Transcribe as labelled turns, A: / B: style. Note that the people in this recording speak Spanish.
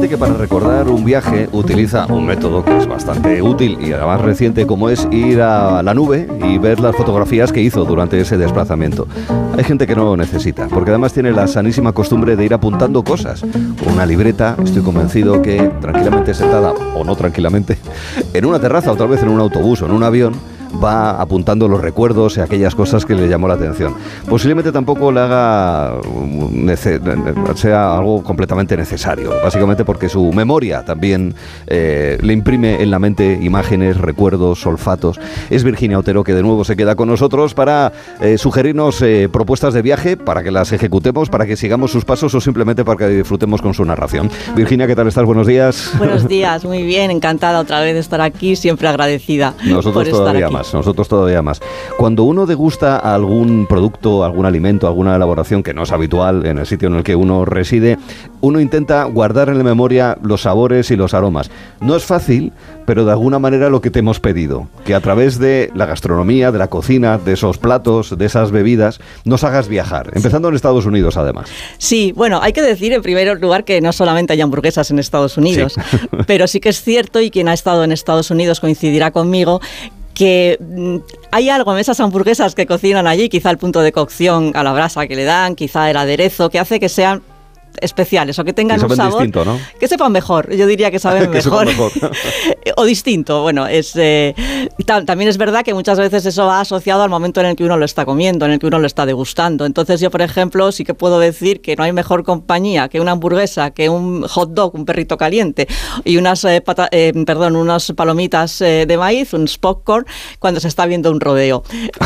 A: gente que para recordar un viaje utiliza un método que es bastante útil y además reciente, como es ir a la nube y ver las fotografías que hizo durante ese desplazamiento. Hay gente que no lo necesita, porque además tiene la sanísima costumbre de ir apuntando cosas. Con una libreta, estoy convencido que tranquilamente sentada, o no tranquilamente, en una terraza o tal vez en un autobús o en un avión, va apuntando los recuerdos y aquellas cosas que le llamó la atención. Posiblemente tampoco le haga sea algo completamente necesario, básicamente porque su memoria también le imprime en la mente imágenes, recuerdos, olfatos. Es Virginia Otero, que de nuevo se queda con nosotros para sugerirnos propuestas de viaje, para que las ejecutemos, para que sigamos sus pasos o simplemente para que disfrutemos con su narración. Virginia, ¿qué tal estás? Buenos días.
B: Buenos días, muy bien, encantada otra vez de estar aquí, siempre agradecida.
A: Nosotros todavía más. Cuando uno degusta algún producto, algún alimento, alguna elaboración que no es habitual en el sitio en el que uno reside, uno intenta guardar en la memoria los sabores y los aromas. No es fácil, pero de alguna manera lo que te hemos pedido, que a través de la gastronomía, de la cocina, de esos platos, de esas bebidas, nos hagas viajar, empezando en Estados Unidos además.
B: Sí, bueno, hay que decir en primer lugar que no solamente hay hamburguesas en Estados Unidos, sí. Pero sí que es cierto, y quien ha estado en Estados Unidos coincidirá conmigo, que hay algo en esas hamburguesas que cocinan allí, quizá el punto de cocción a la brasa que le dan, quizá el aderezo, que hace que sean especiales o que tengan un sabor
A: distinto, ¿no?
B: Que sepan mejor. Yo diría que saben mejor. O distinto. Bueno, también es verdad que muchas veces eso va asociado al momento en el que uno lo está comiendo, en el que uno lo está degustando. Entonces yo, por ejemplo, sí que puedo decir que no hay mejor compañía que una hamburguesa, que un hot dog, un perrito caliente y unas palomitas de maíz, un popcorn, cuando se está viendo un rodeo.